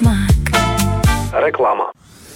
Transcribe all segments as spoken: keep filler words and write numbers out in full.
смак. Реклама.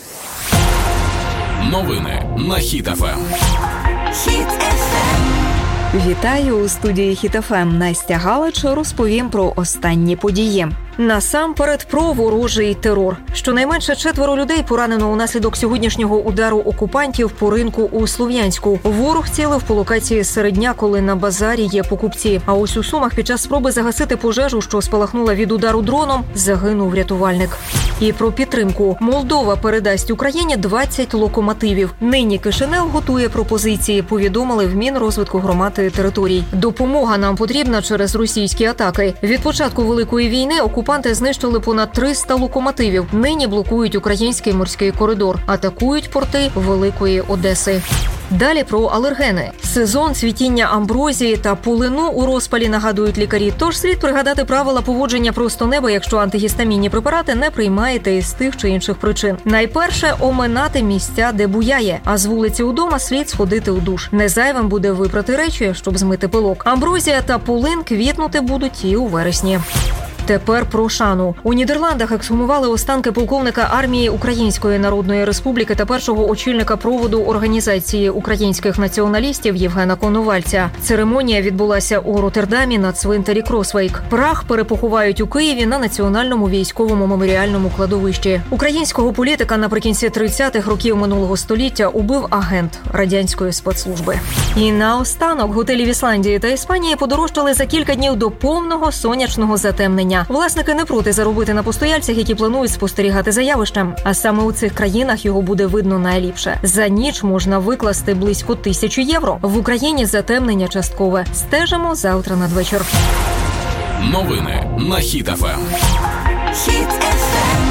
Новини на Хіт еф ем. Хіт еф ем. Вітаю у студії Хіт еф ем. Настя Галич розповім про останні події. Насамперед про ворожий терор. Щонайменше четверо людей поранено унаслідок сьогоднішнього удару окупантів по ринку у Слов'янську. Ворог цілив по локації серед дня, коли на базарі є покупці. А ось у Сумах під час спроби загасити пожежу, що спалахнула від удару дроном, загинув рятувальник. І про підтримку. Молдова передасть Україні двадцять локомотивів. Нині Кишинев готує пропозиції, повідомили в Мінрозвитку громад і територій. Допомога нам потрібна через російські атаки. Від початку Великої війни окупанти знищили понад триста локомотивів. Нині блокують український морський коридор, атакують порти Великої Одеси. Далі про алергени. Сезон цвітіння амброзії та полину у розпалі, нагадують лікарі. Тож слід пригадати правила поводження просто неба, якщо антигістамінні препарати не приймаєте із тих чи інших причин. Найперше – оминати місця, де буяє. А з вулиці удома слід сходити у душ. Не зайвим буде випрати речі, щоб змити пилок. Амброзія та полин квітнути будуть і у вересні. Тепер про шану. У Нідерландах ексгумували останки полковника армії Української Народної Республіки та першого очільника проводу Організації українських націоналістів Євгена Коновальця. Церемонія відбулася у Роттердамі на цвинтарі Кросвейк. Прах перепоховають у Києві на Національному військовому меморіальному кладовищі. Українського політика наприкінці тридцятих років минулого століття убив агент радянської спецслужби. І наостанок готелі в Ісландії та Іспанії подорожчали за кілька днів до повного сонячного затемнення. Власники не проти заробити на постояльцях, які планують спостерігати за явищем. А саме у цих країнах його буде видно найліпше. За ніч можна викласти близько тисячі євро. В Україні затемнення часткове. Стежимо завтра надвечір. Новини на Хіт еф ем. Хіт еф ем.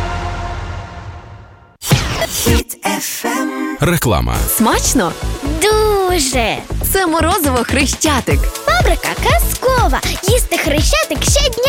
Хіт еф ем. Реклама. Смачно? Дуже! Це морозиво Хрещатик. Фабрика казкова. Їсти Хрещатик щодня.